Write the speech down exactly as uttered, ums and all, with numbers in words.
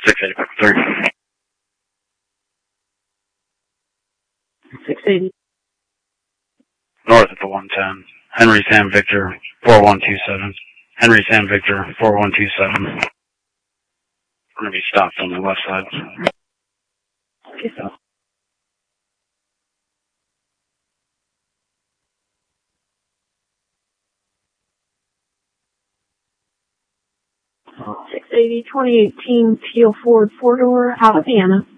six eighty three. six eighty. North at the one ten. Henry Sam Victor, four one two seven. Henry Sam Victor, four one two seven. We're going to be stopped on the west side. Okay, so. six eighty, twenty eighteen Teal Ford four-door, Alabama.